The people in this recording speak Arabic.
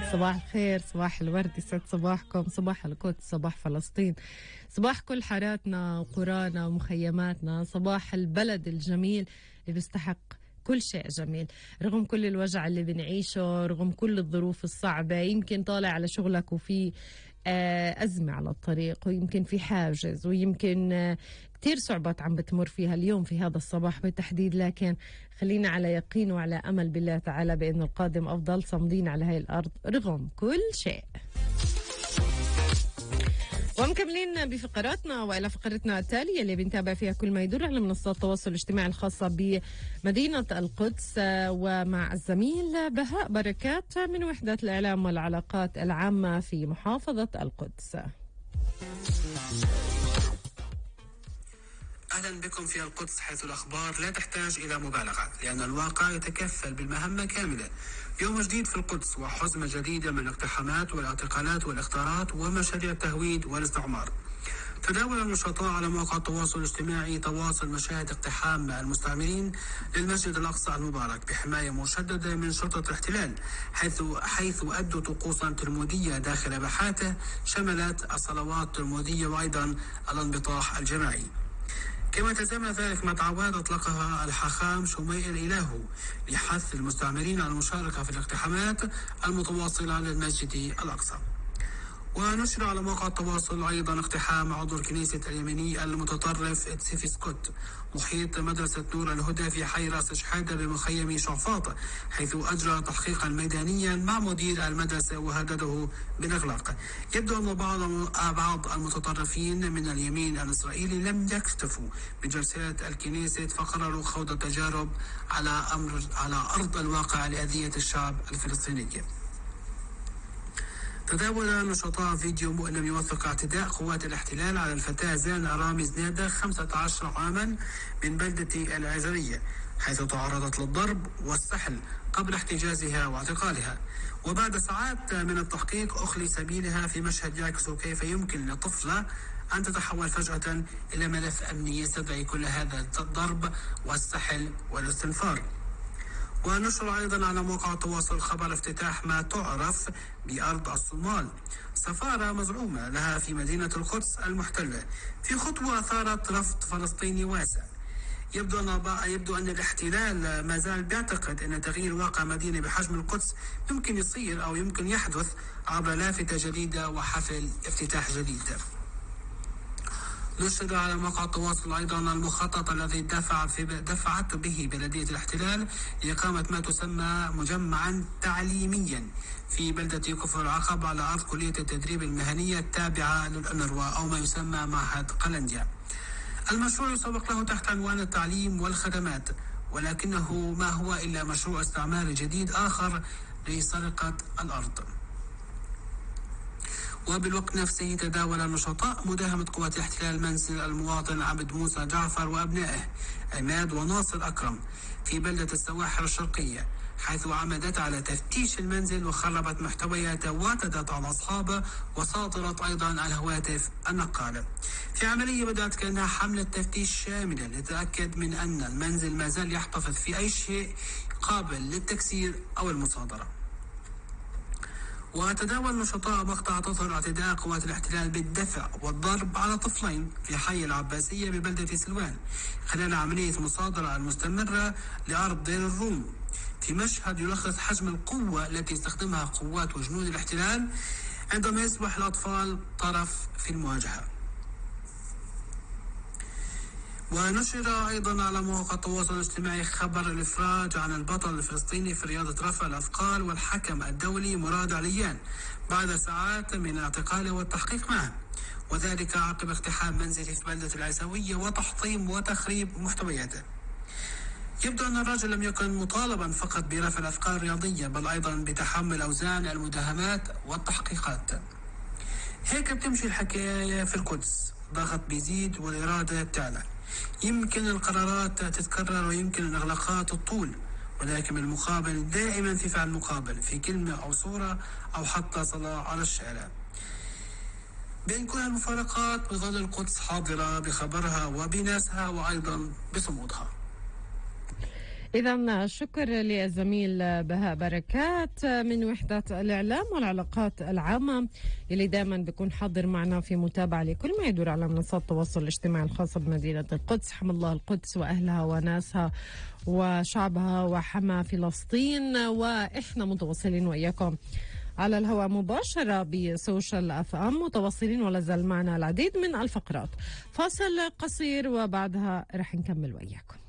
صباح الخير، صباح الورد، يسعد صباحكم، صباح القدس، صباح فلسطين، صباح كل حاراتنا وقرانا ومخيماتنا، صباح البلد الجميل اللي بيستحق كل شيء جميل رغم كل الوجع اللي بنعيشه، رغم كل الظروف الصعبة. يمكن طالع على شغلك وفي أزمة على الطريق، ويمكن في حاجز، ويمكن كتير صعوبات عم بتمر فيها اليوم في هذا الصباح بالتحديد، لكن خلينا على يقين وعلى أمل بالله تعالى بأن القادم أفضل، صامدين على هاي الأرض رغم كل شيء. ومكملين بفقراتنا وإلى فقرتنا التالية اللي بنتابع فيها كل ما يدور على منصات التواصل الاجتماعي الخاصة بمدينة القدس، ومع الزميل بهاء بركات من وحدة الإعلام والعلاقات العامة في محافظة القدس. أهلا بكم في القدس، حيث الأخبار لا تحتاج إلى مبالغة لأن الواقع يتكفل بالمهمة كاملة. يوم جديد في القدس وحزمة جديدة من الاقتحامات والاعتقالات والاختارات ومشاريع التهويد والاستعمار. تداول النشطاء على مواقع التواصل الاجتماعي تواصل مشاهد اقتحام المستعمرين للمسجد الأقصى المبارك بحماية مشددة من شرطة الاحتلال، حيث أدوا طقوسا تلمودية داخل بحاته شملت الصلوات التلمودية وأيضا الانبطاح الجماعي. كما تزامن ذلك مع دعوات أطلقها الحاخام شميء الإلهو لحث المستعمرين على المشاركة في الاقتحامات المتواصلة للمسجد الأقصى. ونشر على موقع التواصل أيضا اقتحام عضو الكنيسة اليمني المتطرف تسيفي سكوت محيط مدرسة نور الهدى في حي راس شحادة بمخيم شعفاط، حيث أجرى تحقيقا ميدانيا مع مدير المدرسة وهدده بالإغلاق. يبدو أن بعض المتطرفين من اليمين الإسرائيلي لم يكتفوا بجلسات الكنيسة، فقرروا خوض التجارب على أرض الواقع لأذية الشعب الفلسطيني. تداول نشطاء فيديو مؤلم يوثق اعتداء قوات الاحتلال على الفتاة زانا رامز نادر 15 عاما من بلدة العزرية، حيث تعرضت للضرب والسحل قبل احتجازها واعتقالها. وبعد ساعات من التحقيق أخلي سبيلها في مشهد يعكس كيف يمكن لطفلة أن تتحول فجأة إلى ملف أمني يستدعي كل هذا الضرب والسحل والاستنفار. ونشر أيضا على موقع التواصل خبر افتتاح ما تعرف بأرض الصومال، سفارة مزعومة لها في مدينة القدس المحتلة، في خطوة أثارت رفض فلسطيني واسع. يبدو أن الاحتلال ما زال بيعتقد أن تغيير واقع مدينة بحجم القدس يمكن يصير أو يمكن يحدث عبر لافتة جديدة وحفل افتتاح جديد. نشر على موقع التواصل أيضا المخطط الذي دفعت به بلدية الاحتلال لإقامة ما تسمى مجمعا تعليميا في بلدة كفر العقب على أرض كلية التدريب المهنية التابعة للأنروا أو ما يسمى معهد قلنديا. المشروع يسوق له تحت عنوان التعليم والخدمات، ولكنه ما هو إلا مشروع استعماري جديد آخر لسرقة الأرض. وبالوقت نفسه تداول النشطاء مداهمة قوات الاحتلال منزل المواطن عبد موسى جعفر وأبنائه عماد وناصر أكرم في بلدة السواحل الشرقية، حيث عمدت على تفتيش المنزل وخربت محتوياته واعتدت على أصحابه وساطرت أيضا على الهواتف النقالة. في عملية بدأت كأنها حملة تفتيش شاملة لتتأكد من أن المنزل ما زال يحتفظ في أي شيء قابل للتكسير أو المصادرة. وتداول نشطاء مقطع تظهر اعتداء قوات الاحتلال بالدفع والضرب على طفلين في حي العباسية ببلدة سلوان خلال عملية مصادرة المستمرة لأرض دير الروم، في مشهد يلخص حجم القوة التي استخدمها قوات وجنود الاحتلال عندما يصبح الأطفال طرف في المواجهة. ونشر أيضا على مواقع التواصل الاجتماعي خبر الإفراج عن البطل الفلسطيني في رياضة رفع الأثقال والحكم الدولي مراد عليان بعد ساعات من اعتقاله والتحقيق معه، وذلك عقب اقتحام منزله في بلدة العيسوية وتحطيم وتخريب محتوياته. يبدو أن الرجل لم يكن مطالبا فقط برفع الأثقال الرياضية، بل أيضا بتحمل أوزان المداهمات والتحقيقات. هيك بتمشي الحكاية في القدس، ضغط بيزيد والإرادة بتعلى. يمكن القرارات تتكرر ويمكن الإغلاقات الطول، ولكن بالمقابل دائما في فعل مقابل في كلمة أو صورة أو حتى صلاة على الشارع. بين كل المفارقات بظل القدس حاضرة بخبرها وبناسها وأيضا بصمودها. إذا شكر للزميل بهاء بركات من وحدة الإعلام والعلاقات العامة اللي دائما بيكون حاضر معنا في متابعة لكل ما يدور على منصات التواصل الاجتماعي الخاصة بمدينة القدس. حمى الله القدس وأهلها وناسها وشعبها وحمى فلسطين. وإحنا متواصلين وإياكم على الهواء مباشرة بسوشيال اف ام، متواصلين ولا زال معنا العديد من الفقرات. فاصل قصير وبعدها رح نكمل وإياكم.